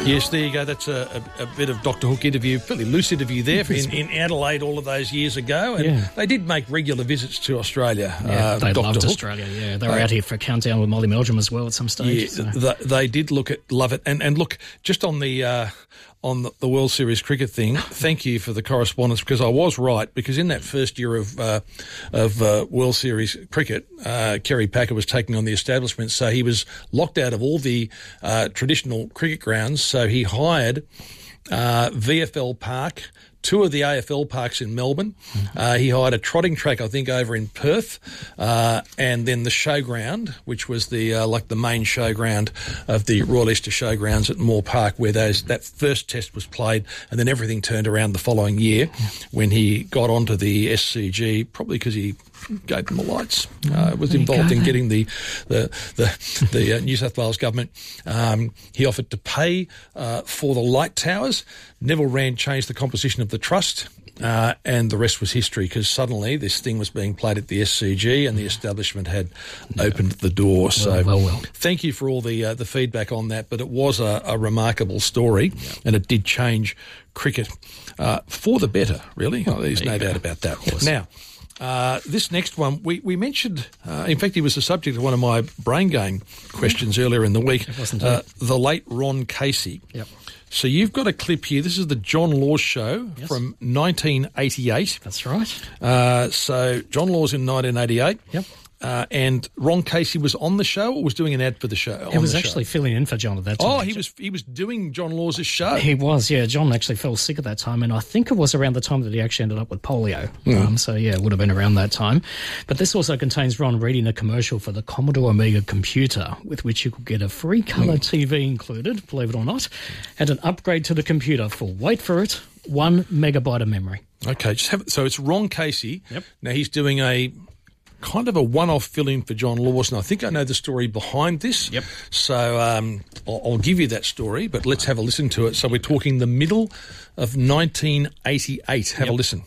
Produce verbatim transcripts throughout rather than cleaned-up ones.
Yes, there you go. That's a, a, a bit of Doctor Hook interview, fairly loose interview there in, in Adelaide all of those years ago. And yeah. they did make regular visits to Australia. Yeah, uh, they Doctor loved Hook. Australia, yeah. They were uh, out here for a countdown with Molly Meldrum as well at some stage. Yeah, So. they, they did look at, love it. And and look, just on the... Uh, on the, the World Series cricket thing, thank you for the correspondence, because I was right, because in that first year of uh, of uh, World Series cricket, uh, Kerry Packer was taking on the establishment, so he was locked out of all the uh, traditional cricket grounds, so he hired uh, V F L Park, two of the A F L parks in Melbourne. Mm-hmm. Uh, he hired a trotting track, I think, over in Perth, uh, and then the showground, which was the uh, like the main showground of the Royal Easter Showgrounds at Moore Park, where those that first test was played, and then everything turned around the following year when he got onto the S C G, probably because he gave them the lights. Uh, was involved in getting the the the, the uh, New South Wales government. Um, he offered to pay uh, for the light towers. Neville Rand changed the composition of the trust, uh, and the rest was history, because suddenly this thing was being played at the S C G and the establishment had yeah. opened the door. Well, so well, well. thank you for all the uh, the feedback on that, but it was a, a remarkable story, yeah. and it did change cricket uh, for the better, really. Oh, there's no doubt about that. Now, Uh, this next one, we, we mentioned, uh, in fact, he was the subject of one of my brain game questions earlier in the week, uh, the late Ron Casey. Yep. So you've got a clip here. This is the John Laws show yes. from nineteen eighty-eight. That's right. Uh, so John Laws in nineteen eighty-eight. Yep. Uh, and Ron Casey was on the show, or was doing an ad for the show? He was actually show? filling in for John at that time. Oh, he was he was doing John Laws' show. He was, yeah. John actually fell sick at that time, and I think it was around the time that he actually ended up with polio. Mm. Um, so, yeah, it would have been around that time. But this also contains Ron reading a commercial for the Commodore Amiga computer, with which you could get a free colour mm. T V included, believe it or not, and an upgrade to the computer for, wait for it, one megabyte of memory. Okay, just have so it's Ron Casey. Yep. Now, he's doing a... kind of a one-off fill-in for John Laws, and I think I know the story behind this. Yep. So um, I'll, I'll give you that story, but let's have a listen to it. So we're talking the middle of nineteen eighty-eight. Have yep. a listen.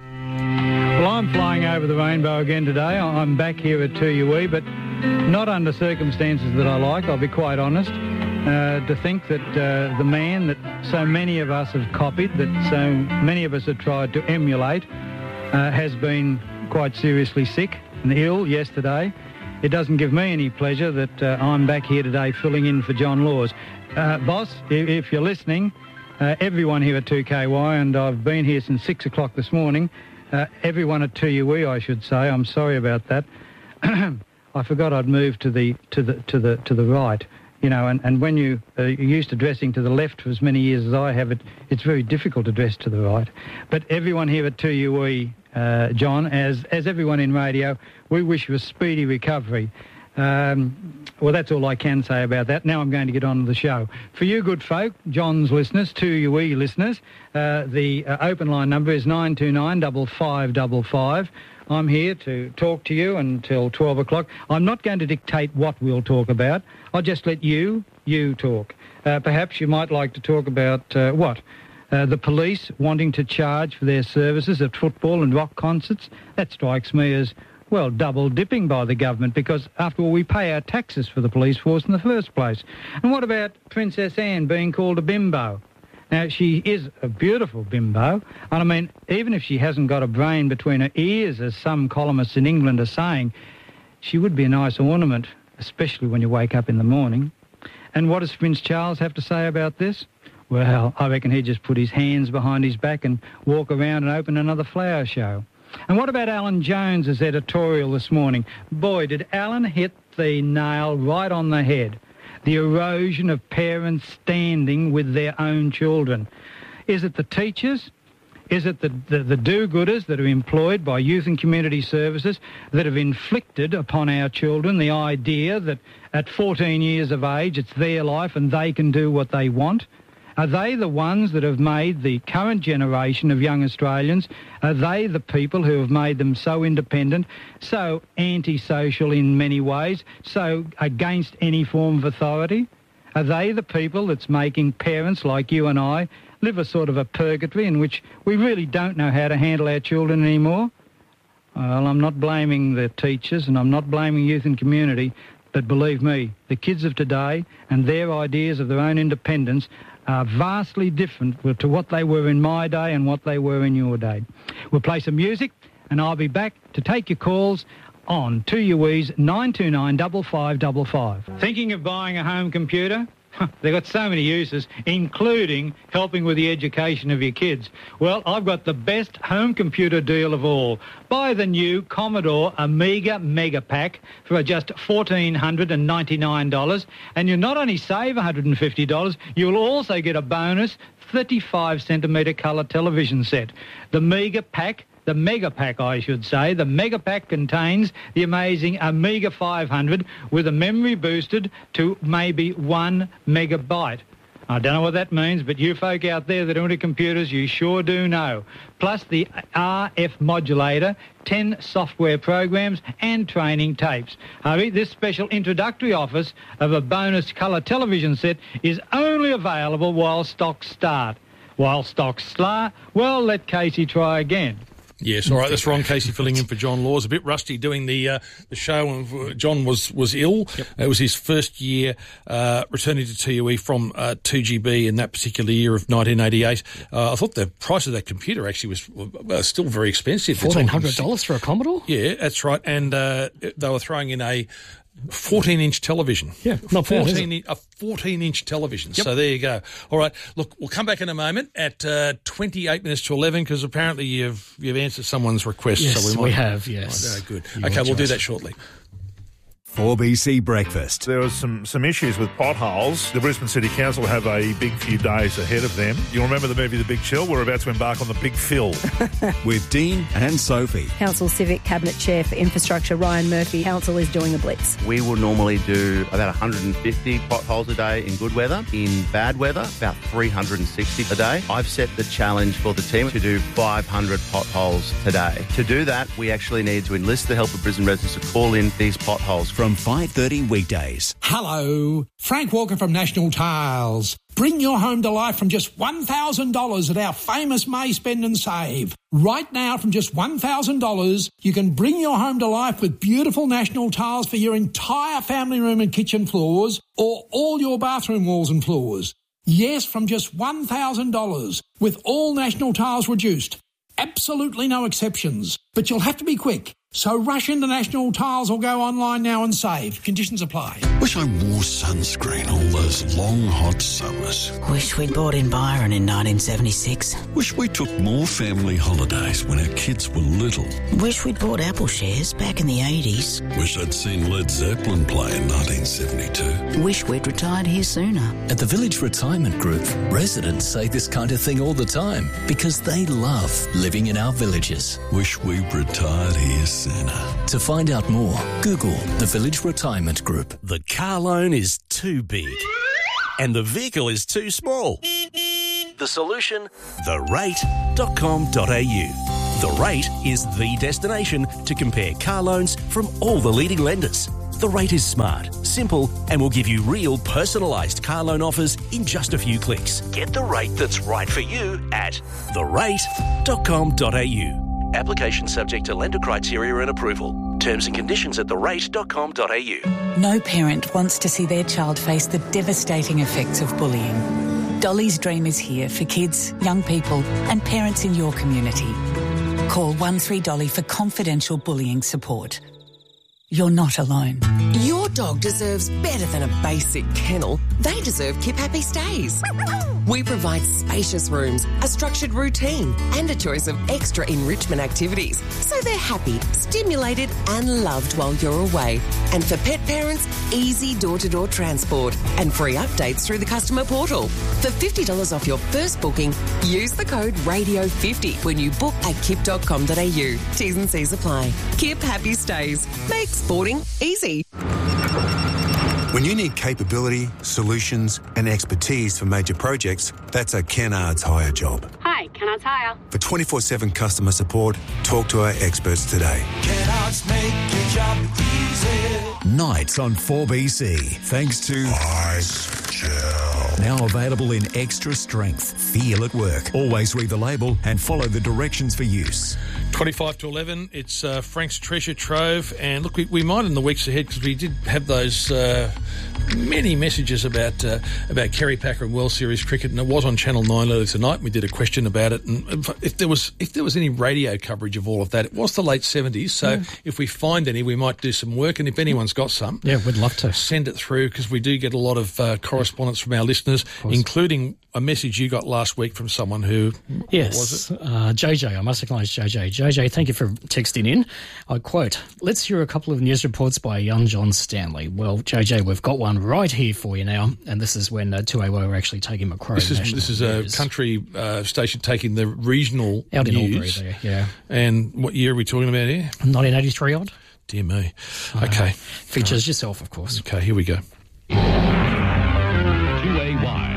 Well, I'm flying over the rainbow again today. I'm back here at two U E, but not under circumstances that I like, I'll be quite honest. Uh, to think that uh, the man that so many of us have copied, that so many of us have tried to emulate, uh, has been quite seriously sick and ill yesterday. It doesn't give me any pleasure that uh, I'm back here today filling in for John Laws. Uh, boss, if, if you're listening, uh, everyone here at two K Y, and I've been here since six o'clock this morning, uh, everyone at two U E, I should say, I'm sorry about that. I forgot I'd moved to the to the to the to the right. You know, and, and when you, uh, you're used to dressing to the left for as many years as I have, it, it's very difficult to dress to the right. But everyone here at two U E, uh, John, as as everyone in radio, we wish you a speedy recovery. Um, well, that's all I can say about that. Now I'm going to get on with the show. For you good folk, John's listeners, two U E listeners, uh, the uh, open line number is nine two nine, five five five five. I'm here to talk to you until twelve o'clock. I'm not going to dictate what we'll talk about. I'll just let you, you talk. Uh, perhaps you might like to talk about, uh, what? Uh, the police wanting to charge for their services at football and rock concerts? That strikes me as, well, double dipping by the government, because, after all, we pay our taxes for the police force in the first place. And what about Princess Anne being called a bimbo? Now, she is a beautiful bimbo, and I mean, even if she hasn't got a brain between her ears, as some columnists in England are saying, she would be a nice ornament, especially when you wake up in the morning. And what does Prince Charles have to say about this? Well, I reckon he'd just put his hands behind his back and walk around and open another flower show. And what about Alan Jones's editorial this morning? Boy, did Alan hit the nail right on the head. The erosion of parents standing with their own children. Is it the teachers? Is it the, the, the do-gooders that are employed by Youth and Community Services that have inflicted upon our children the idea that at fourteen years of age it's their life and they can do what they want? Are they the ones that have made the current generation of young Australians, are they the people who have made them so independent, so antisocial in many ways, so against any form of authority? Are they the people that's making parents like you and I live a sort of a purgatory in which we really don't know how to handle our children anymore? Well, I'm not blaming the teachers and I'm not blaming Youth and Community, but believe me, the kids of today and their ideas of their own independence are vastly different to what they were in my day and what they were in your day. We'll play some music, and I'll be back to take your calls on two U E's nine two nine five five five five. Thinking of buying a home computer? They've got so many uses, including helping with the education of your kids. Well, I've got the best home computer deal of all. Buy the new Commodore Amiga Mega Pack for just one thousand four hundred ninety-nine dollars, and you'll not only save one hundred fifty dollars, you'll also get a bonus thirty-five centimetre colour television set. The Mega Pack The Mega Pack, I should say. The Mega Pack contains the amazing Amiga five hundred with a memory boosted to maybe one megabyte. I don't know what that means, but you folk out there that are into computers, you sure do know. Plus the R F modulator, ten software programs and training tapes. Hurry, this special introductory offer of a bonus colour television set is only available while stocks start. While stocks start, well, let Casey try again. Yes, all right, that's Ron Casey filling in for John Laws. A bit rusty doing the uh, the show, and John was, was ill. Yep. It was his first year uh, returning to T U E from uh, two G B in that particular year of nineteen eighty-eight. Uh, I thought the price of that computer actually was uh, still very expensive. fourteen hundred dollars for a Commodore? Yeah, that's right, and uh, they were throwing in a fourteen-inch television. Yeah, not bad, fourteen, a fourteen-inch television. Yep. So there you go. All right, look, we'll come back in a moment at uh, twenty-eight minutes to eleven because apparently you've you've answered someone's request. Yes, so we, might, we have, yes. Right, oh, good. You okay, we'll do that shortly. four B C Breakfast. There was some, some issues with potholes. The Brisbane City Council have a big few days ahead of them. You'll remember the movie The Big Chill? We're about to embark on The Big Fill. With Dean and Sophie. Council Civic Cabinet Chair for Infrastructure, Ryan Murphy. Council is doing a blitz. We will normally do about one hundred fifty potholes a day in good weather. In bad weather, about three hundred sixty a day. I've set the challenge for the team to do five hundred potholes today. To do that, we actually need to enlist the help of Brisbane residents to call in these potholes. From five thirty weekdays. Hello, Frank Walker from National Tiles. Bring your home to life from just one thousand dollars at our famous May Spend and Save. Right now, from just one thousand dollars, you can bring your home to life with beautiful National Tiles for your entire family room and kitchen floors or all your bathroom walls and floors. Yes, from just one thousand dollars, with all National Tiles reduced. Absolutely no exceptions, but you'll have to be quick. So rush into National Tiles or go online now and save. Conditions apply. Wish I wore sunscreen all those long, hot summers. Wish we'd bought in Byron in nineteen seventy-six. Wish we took more family holidays when our kids were little. Wish we'd bought Apple shares back in the eighties. Wish I'd seen Led Zeppelin play in nineteen seventy-two. Wish we'd retired here sooner. At the Village Retirement Group, residents say this kind of thing all the time because they love living in our villages. Wish we retired here sooner. To find out more, Google the Village Retirement Group. The car loan is too big and the vehicle is too small. The solution? the rate dot com dot a u. The Rate is the destination to compare car loans from all the leading lenders. The Rate is smart, simple, and will give you real personalised car loan offers in just a few clicks. Get the rate that's right for you at the rate dot com dot a u. Application subject to lender criteria and approval. Terms and conditions at the rate dot com dot a u. No parent wants to see their child face the devastating effects of bullying. Dolly's Dream is here for kids, young people and parents in your community. Call one three Dolly for confidential bullying support. You're not alone. Your dog deserves better than a basic kennel. They deserve Kip Happy Stays. We provide spacious rooms, a structured routine, and a choice of extra enrichment activities, so they're happy, stimulated, and loved while you're away. And for pet parents, easy door-to-door transport and free updates through the customer portal. For fifty dollars off your first booking, use the code radio fifty when you book at kip dot com dot a u. T's and C's apply. Kip Happy Stays. Makes sporting easy. When you need capability, solutions and expertise for major projects, that's a Kennards Hire job. Hi, Kennards Hire. For twenty-four seven customer support, talk to our experts today. Kennards make your job easy. Nights on four B C, thanks to Ice Gel. Now available in extra strength. Feel at work. Always read the label and follow the directions for use. twenty-five to eleven, it's uh, Frank's Treasure Trove. And look, we, we might in the weeks ahead, because we did have those uh, many messages about uh, about Kerry Packer and World Series cricket, and it was on Channel nine earlier tonight. We did a question about it, and if there was if there was any radio coverage of all of that, it was the late seventies, so yeah. If we find any, we might do some work, and if anyone's got some, yeah, we'd love to send it through, because we do get a lot of uh, correspondence from our listeners, including a message you got last week from someone who, yes, what was it? Uh, J J, I must acknowledge J J. J J, thank you for texting in. I quote, "Let's hear a couple of news reports by young John Stanley." Well, J J, we've got one right here for you now, and this is when uh, two A Y were actually taking Macquarie This is National this is a News. country uh, station taking the regional Out in news. Albury there, yeah. And what year are we talking about here? nineteen eighty-three odd. Dear me. Uh, Okay. Features right. yourself, of course. Okay, here we go. two A Y.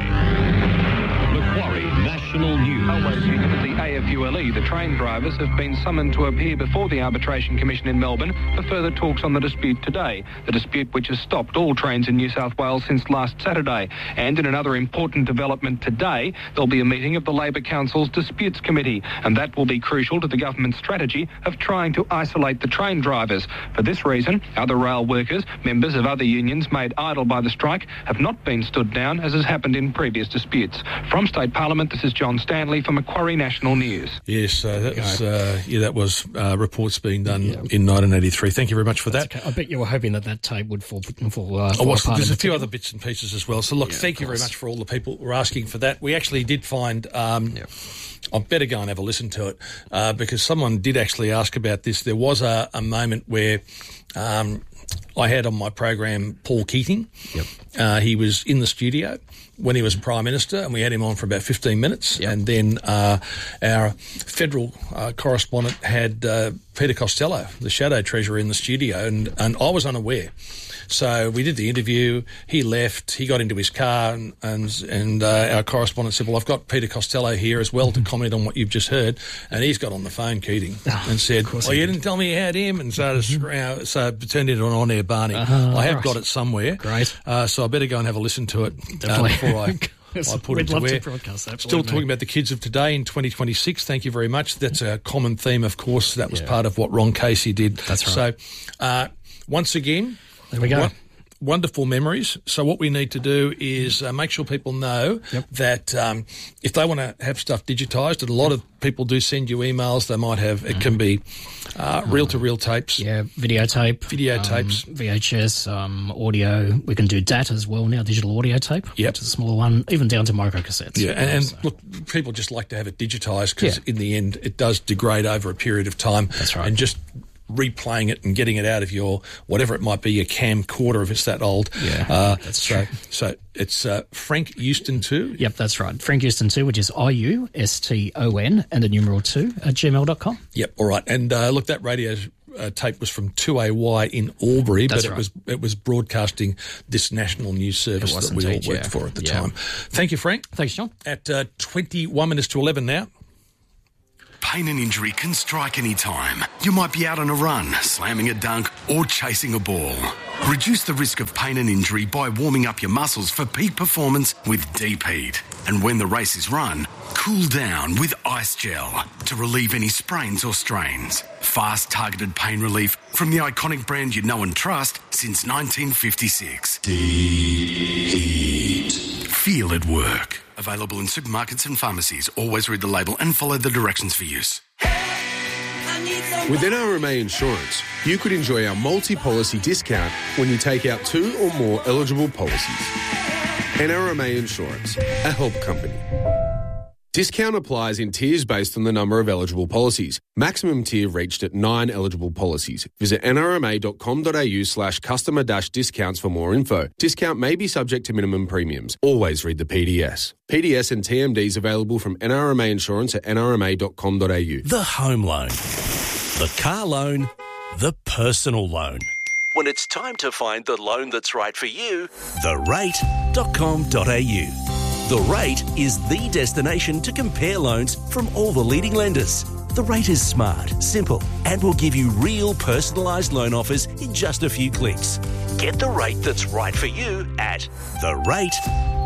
Macquarie National News. Always union of the A F U L E, the train drivers have been summoned to appear before the Arbitration Commission in Melbourne for further talks on the dispute today. The dispute which has stopped all trains in New South Wales since last Saturday. And in another important development today, there'll be a meeting of the Labor Council's Disputes Committee, and that will be crucial to the government's strategy of trying to isolate the train drivers. For this reason, other rail workers, members of other unions made idle by the strike, have not been stood down, as has happened in previous disputes. From State Parliament, this is John Stanley for Macquarie National News. Yes, uh, that was uh, yeah, that was uh, reports being done yeah. in nineteen eighty-three. Thank you very much for That's that. Okay. I bet you were hoping that that tape would fall. fall, uh, oh, fall was, apart. There's a few other bits and pieces as well. So look, yeah, thank you very much for all the people who were asking for that. We actually did find. Um, yeah. I better go and have a listen to it uh, because someone did actually ask about this. There was a, a moment where um, I had on my program Paul Keating. Yep. Uh, he was in the studio when he was Prime Minister, and we had him on for about fifteen minutes. Yep. And then uh, our federal uh, correspondent had uh, Peter Costello, the Shadow Treasurer, in the studio, and, and I was unaware. So we did the interview, he left, he got into his car, and and, and uh, our correspondent said, well, I've got Peter Costello here as well to comment on what you've just heard. And he's got on the phone, Keating, oh, and said, oh, you didn't tell me you had him, and started mm-hmm. so it turned into an on-air Barney. Uh-huh, I have right. got it somewhere. Great. Uh, so I better go and have a listen to it uh, before I... I put We'd it to love where. to broadcast that. Still talking about the kids of today in twenty twenty-six. Thank you very much. That's a common theme, of course. That was yeah. part of what Ron Casey did. That's right. So, uh, once again, there we go. What, wonderful memories. So what we need to do is uh, make sure people know yep. that um, if they want to have stuff digitised, and a lot of people do send you emails, they might have, it can be uh, reel-to-reel tapes. Yeah, videotape. Videotapes. Um, V H S, um, audio. We can do D A T as well now, digital audio tape. Yep. Which is a smaller one, even down to microcassettes. Yeah, and, and so. look, people just like to have it digitised because yeah. in the end it does degrade over a period of time. That's right. And just replaying it and getting it out of your, whatever it might be, your camcorder if it's that old. Yeah, uh, that's so, true. So it's uh, Frank Euston two. Yep, that's right. Frank Euston two, which is I U S T O N and the numeral two at gmail dot com. Yep, all right. And uh, look, that radio uh, tape was from two A Y in Albury, that's but right. it was it was broadcasting this national news service that we indeed, all worked yeah. for at the yeah. time. Thank you, Frank. Thanks, John. At uh, twenty-one minutes to eleven now. Pain and injury can strike any time. You might be out on a run, slamming a dunk, or chasing a ball. Reduce the risk of pain and injury by warming up your muscles for peak performance with Deep Heat. And when the race is run, cool down with Ice Gel to relieve any sprains or strains. Fast, targeted pain relief from the iconic brand you know and trust since nineteen fifty-six. Deep Heat. Feel it work. Available in supermarkets and pharmacies. Always read the label and follow the directions for use. With N R M A Insurance, you could enjoy our multi-policy discount when you take out two or more eligible policies. N R M A Insurance, a help company. Discount applies in tiers based on the number of eligible policies. Maximum tier reached at nine eligible policies. Visit n r m a dot com dot a u slash customer dash discounts for more info. Discount may be subject to minimum premiums. Always read the P D S. P D S and T M Ds available from N R M A Insurance at n r m a dot com dot a u. The home loan, the car loan, the personal loan. When it's time to find the loan that's right for you, the rate dot com dot a u. The Rate is the destination to compare loans from all the leading lenders. The Rate is smart, simple, and will give you real personalised loan offers in just a few clicks. Get the rate that's right for you at the rate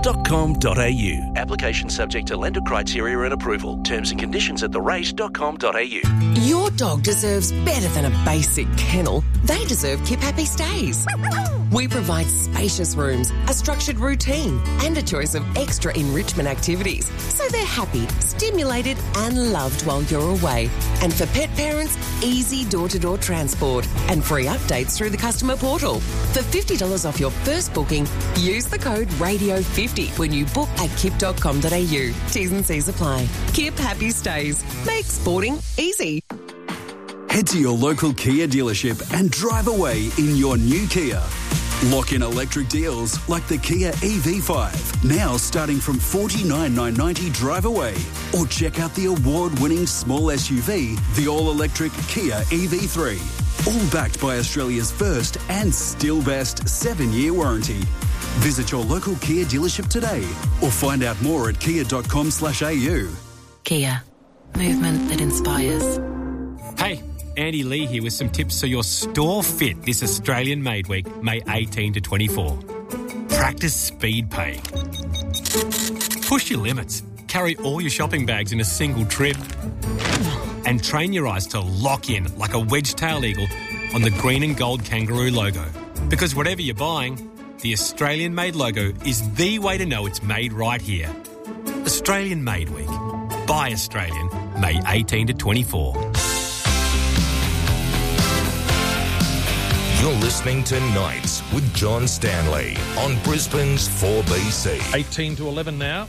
dot com dot a u. Application subject to lender criteria and approval. Terms and conditions at the rate dot com dot a u. Your dog deserves better than a basic kennel. They deserve Kip Happy Stays. We provide spacious rooms, a structured routine, and a choice of extra enrichment activities, so they're happy, stimulated, and loved while you're away. And for pet parents, easy door-to-door transport and free updates through the customer portal. For fifty dollars off your first booking, use the code radio fifty when you book at kip dot com dot a u. T's and C's apply. Kip Happy Stays. Make sporting easy. Head to your local Kia dealership and drive away in your new Kia. Lock in electric deals like the Kia E V five, now starting from forty-nine thousand nine hundred ninety drive away. Or check out the award-winning small S U V, the all-electric Kia E V three. All backed by Australia's first and still best seven-year warranty. Visit your local Kia dealership today or find out more at kia dot com slash a u. Kia. Movement that inspires. Hey, Andy Lee here with some tips so your store fit this Australian Made Week, May eighteenth to twenty-fourth. Practice speed paying. Push your limits. Carry all your shopping bags in a single trip. And train your eyes to lock in like a wedge-tailed eagle on the green and gold kangaroo logo. Because whatever you're buying, the Australian Made logo is the way to know it's made right here. Australian Made Week. Buy Australian, May eighteenth to twenty-fourth. You're listening to Nights with John Stanley on Brisbane's four B C. eighteen to eleven now.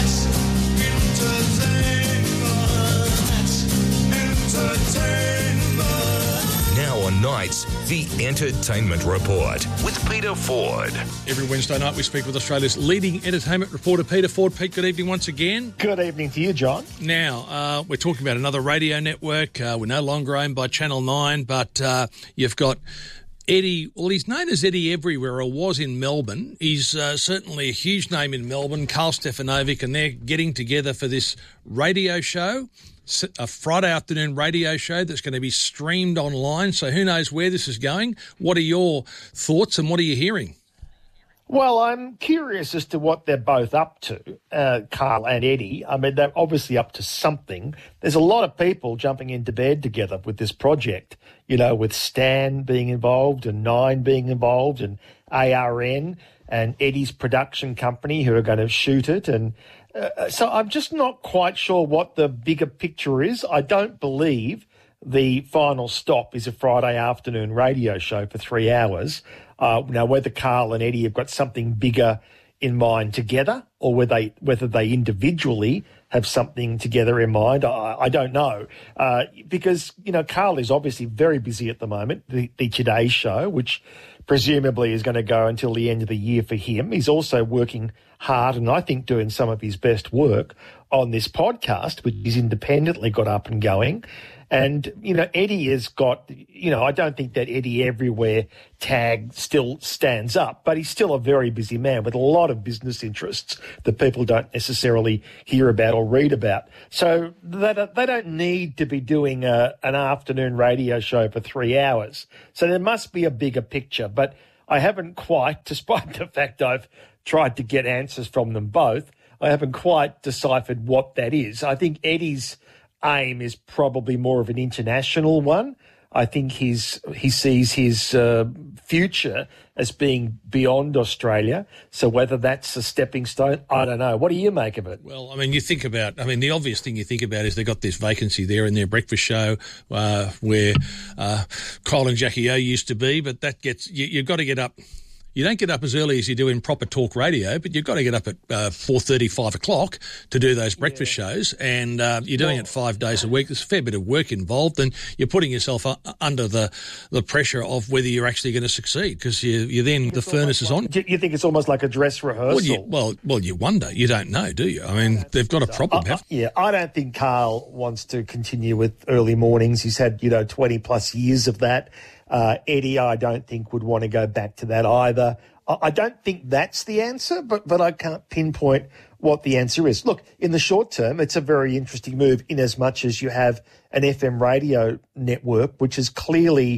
Now on Nights, the Entertainment Report with Peter Ford. Every Wednesday night we speak with Australia's leading entertainment reporter, Peter Ford. Pete, good evening once again. Good evening to you, John. Now, uh, we're talking about another radio network. Uh, we're no longer owned by Channel nine, but uh, you've got Eddie, well, he's known as Eddie everywhere, or was in Melbourne. He's uh, certainly a huge name in Melbourne, Carl Stefanovic, and they're getting together for this radio show, a Friday afternoon radio show that's going to be streamed online. So who knows where this is going? What are your thoughts and what are you hearing? Well, I'm curious as to what they're both up to, uh, Carl and Eddie. I mean, they're obviously up to something. There's a lot of people jumping into bed together with this project, you know, with Stan being involved and Nine being involved and A R N and Eddie's production company who are going to shoot it. And uh, so I'm just not quite sure what the bigger picture is. I don't believe the final stop is a Friday afternoon radio show for three hours. Uh, now, whether Carl and Eddie have got something bigger in mind together or whether they, whether they individually have something together in mind, I, I don't know. Uh, because, you know, Carl is obviously very busy at the moment, the, the Today Show, which presumably is going to go until the end of the year for him. He's also working hard and I think doing some of his best work on this podcast, which he's independently got up and going. And, you know, Eddie has got, you know, I don't think that Eddie Everywhere tag still stands up, but he's still a very busy man with a lot of business interests that people don't necessarily hear about or read about. So they don't, they don't need to be doing a, an afternoon radio show for three hours. So there must be a bigger picture, but I haven't quite, despite the fact I've tried to get answers from them both, I haven't quite deciphered what that is. I think Eddie's aim is probably more of an international one. I think his he sees his uh, future as being beyond Australia. So whether that's a stepping stone, I don't know. What do you make of it? Well, I mean, you think about, I mean, the obvious thing you think about is they've got this vacancy there in their breakfast show uh, where uh, Kyle and Jackie O used to be, but that gets, you, you've got to get up. You don't get up as early as you do in proper talk radio, but you've got to get up at uh, four thirty, five o'clock to do those breakfast yeah. shows, and uh, you're doing well, it five days a week. There's a fair bit of work involved, and you're putting yourself uh, under the, the pressure of whether you're actually going to succeed, because you, you then, the furnace is on. You think it's almost like a dress rehearsal? Well, you, well, well, you wonder. You don't know, do you? I mean, they've got a problem. Uh, uh, yeah, I don't think Carl wants to continue with early mornings. He's had, you know, twenty plus years of that. Uh, Eddie, I don't think, would want to go back to that either. I don't think that's the answer, but, but I can't pinpoint what the answer is. Look, in the short term, it's a very interesting move in as much as you have an F M radio network, which is clearly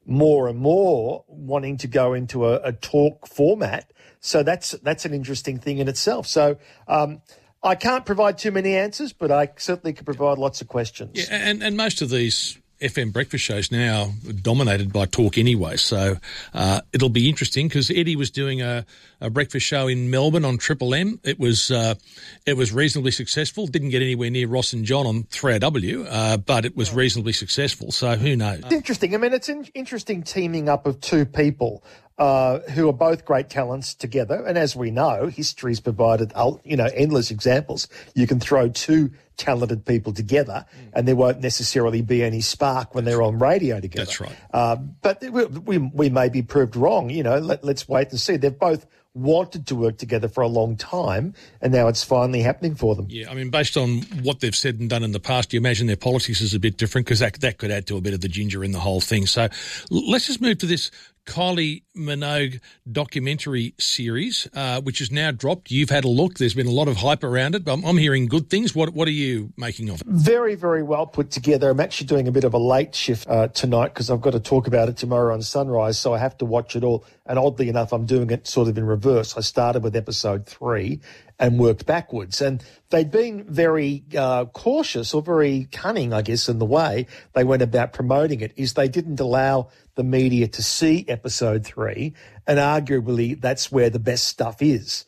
more and more wanting to go into a, a talk format. So that's that's an interesting thing in itself. So um, I can't provide too many answers, but I certainly can provide lots of questions. Yeah, and, and most of these F M breakfast shows now are dominated by talk anyway, so uh, it'll be interesting because Eddie was doing a, a breakfast show in Melbourne on Triple M. It was uh, it was reasonably successful. Didn't get anywhere near Ross and John on three R W, uh, but it was reasonably successful. So who knows? It's interesting. I mean, it's an interesting teaming up of two people uh, who are both great talents together. And as we know, history's provided you know endless examples. You can throw two talented people together and there won't necessarily be any spark when they're on radio together. That's right. Uh, but we, we, we may be proved wrong. You know, let, let's wait and see. They've both wanted to work together for a long time and now it's finally happening for them. Yeah, I mean, based on what they've said and done in the past, you imagine their politics is a bit different because that, that could add to a bit of the ginger in the whole thing. So let's just move to this Kylie Minogue documentary series, uh, which is now dropped. You've had a look. There's been a lot of hype around it. I'm, I'm hearing good things. What What are you making of it? Very, very well put together. I'm actually doing a bit of a late shift uh, tonight because I've got to talk about it tomorrow on Sunrise, so I have to watch it all. And oddly enough, I'm doing it sort of in reverse. I started with episode three and worked backwards. And they'd been very uh, cautious or very cunning, I guess, in the way they went about promoting it, is they didn't allow the media to see episode three, and arguably that's where the best stuff is.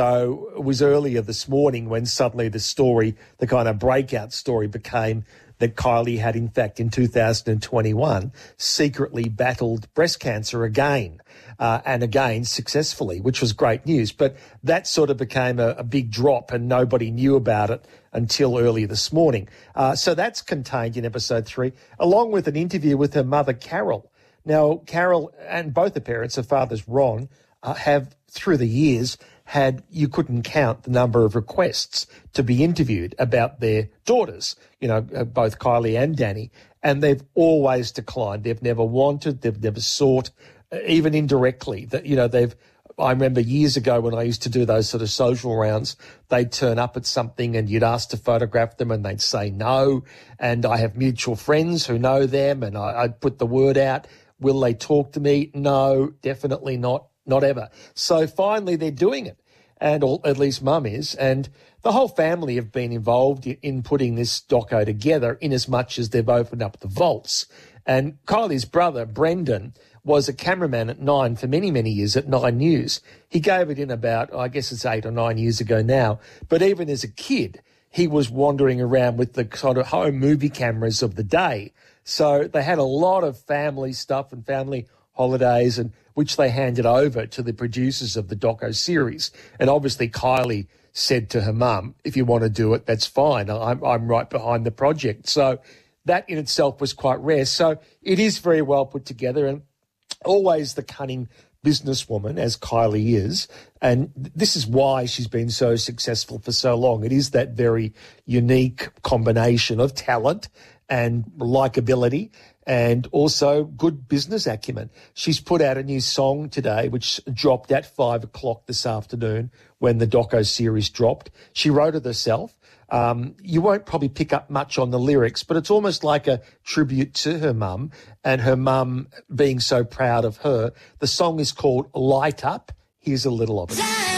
So it was earlier this morning when suddenly the story, the kind of breakout story became that Kylie had, in fact, in two thousand twenty-one, secretly battled breast cancer again, uh, and again successfully, which was great news. But that sort of became a, a big drop and nobody knew about it until early this morning. Uh, so that's contained in episode three, along with an interview with her mother, Carol. Now, Carol and both her parents, her father's Ron, uh, have, through the years, had, you couldn't count the number of requests to be interviewed about their daughters, you know, both Kylie and Danny, and they've always declined. They've never wanted, they've never sought, even indirectly, that, you know, they've, I remember years ago when I used to do those sort of social rounds, they'd turn up at something and you'd ask to photograph them and they'd say no. And I have mutual friends who know them and I, I'd put the word out. Will they talk to me? No, definitely not, not ever. So finally they're doing it, and or at least Mum is, and the whole family have been involved in putting this doco together in as much as they've opened up the vaults. And Kylie's brother, Brendan, was a cameraman at Nine for many, many years at Nine News. He gave it in about, I guess it's eight or nine years ago now, but even as a kid, he was wandering around with the sort of home movie cameras of the day. So they had a lot of family stuff and family holidays, and which they handed over to the producers of the doco series. And obviously Kylie said to her mum, if you want to do it, that's fine. I'm, I'm right behind the project. So that in itself was quite rare. So it is very well put together, and always the cunning businesswoman, as Kylie is, and this is why she's been so successful for so long. It is that very unique combination of talent and likability and also good business acumen. She's put out a new song today, which dropped at five o'clock this afternoon when the doco series dropped. She wrote it herself. Um, you won't probably pick up much on the lyrics, but it's almost like a tribute to her mum and her mum being so proud of her. The song is called Light Up. Here's a little of it.